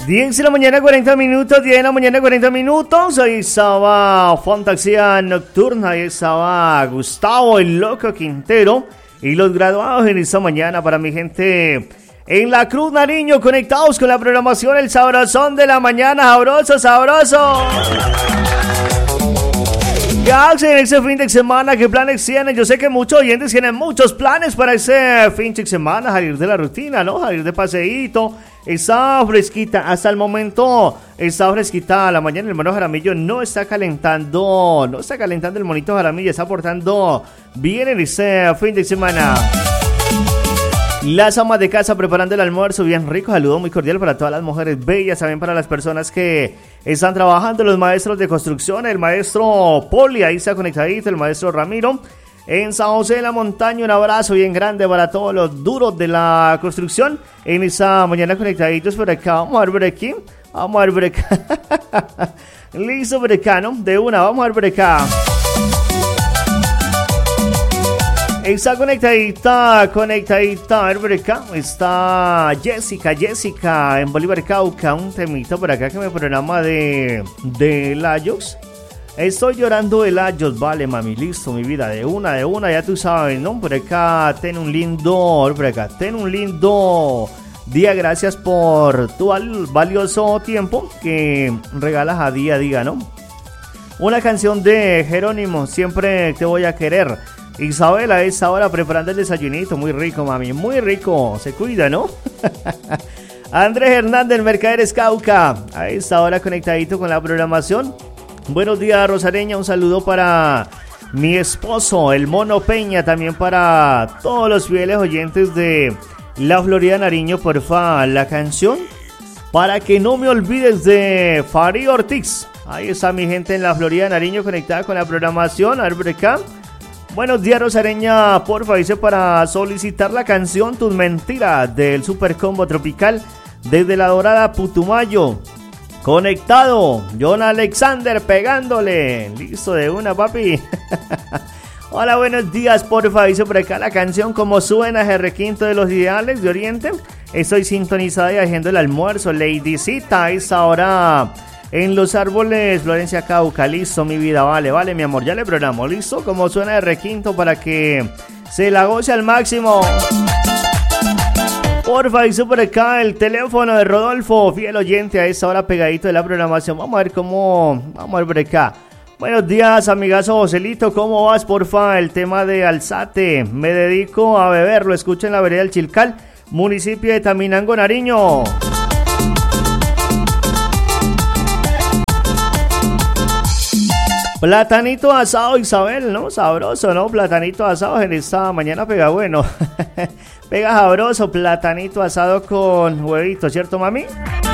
10 de la mañana, 40 minutos, 10 de la mañana, 40 minutos. Ahí estaba Fantasía Nocturna, ahí estaba Gustavo, el Loco Quintero. Y los graduados en esta mañana para mi gente en la Cruz Nariño, conectados con la programación El Sabrosón de la mañana. Sabroso, sabroso. ¿Qué hacen en ese fin de semana? ¿Qué planes tienen? Yo sé que muchos oyentes tienen muchos planes para ese fin de semana, salir de la rutina, ¿no? Salir de paseíto. Está fresquita, hasta el momento está fresquita la mañana. El mono Jaramillo no está calentando el monito Jaramillo, está portando bien en ese fin de semana. Las amas de casa preparando el almuerzo bien rico. Saludo muy cordial para todas las mujeres bellas, también para las personas que están trabajando, los maestros de construcción, el maestro Poli, ahí está conectadito, el maestro Ramiro. En San José de la Montaña, un abrazo bien grande para todos los duros de la construcción. En esa mañana conectaditos por acá. Vamos a ver por aquí. Vamos a ver por acá. Listo por acá, ¿no? De una, vamos a ver por acá. Está conectadita. A ver por acá. Está Jessica en Bolívar Cauca. Un temito por acá que me programa de Layos. Estoy llorando de Layos, vale, mami, listo, mi vida, de una, ya tú sabes, ¿no? Por acá, ten un lindo día, gracias por tu valioso tiempo que regalas a día, ¿no? Una canción de Jerónimo, siempre te voy a querer. Isabela, a esa hora preparando el desayunito, muy rico, mami, muy rico, se cuida, ¿no? Andrés Hernández, Mercaderes Cauca, a esta hora conectadito con la programación. Buenos días, Rosareña, un saludo para mi esposo, el Mono Peña, también para todos los fieles oyentes de La Florida Nariño, porfa, la canción Para que no me olvides de Farid Ortiz. Ahí está mi gente en La Florida Nariño conectada con la programación, a ver por acá. Buenos días, Rosareña, porfa, dice para solicitar la canción Tus Mentiras del Super Combo Tropical desde La Dorada, Putumayo. Conectado, John Alexander pegándole. Listo de una, papi. Hola, buenos días, porfa. Dice por acá la canción Como suena Requinto de los Ideales de Oriente. Estoy sintonizada y haciendo el almuerzo. Ladycita, a esta hora en Los Árboles, Florencia Cauca. Listo, mi vida, vale, mi amor. Ya le programo, listo. Como suena Requinto para que se la goce al máximo. Porfa, dice por acá el teléfono de Rodolfo, fiel oyente a esta hora pegadito de la programación. Vamos a ver por acá. Buenos días, amigazo Joselito, ¿cómo vas? Porfa, el tema de Alzate. Me dedico a beber, lo escucho en la vereda del Chilcal, municipio de Taminango, Nariño. Platanito asado, Isabel, ¿no? Sabroso, ¿no? Platanito asado en esta mañana pega bueno. Pega sabroso, platanito asado con huevito, ¿cierto, mami?